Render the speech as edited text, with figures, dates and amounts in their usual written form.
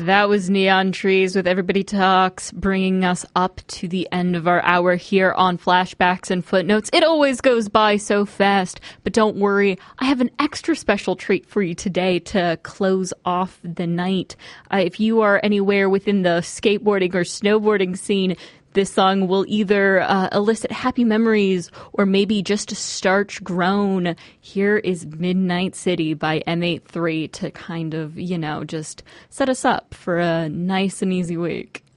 That was Neon Trees with Everybody Talks, bringing us up to the end of our hour here on Flashbacks and Footnotes. It always goes by so fast, but don't worry, I have an extra special treat for you today to close off the night. If you are anywhere within the skateboarding or snowboarding scene, this song will either elicit happy memories or maybe just a starch groan. Here is Midnight City by M83 to kind of, just set us up for a nice and easy week.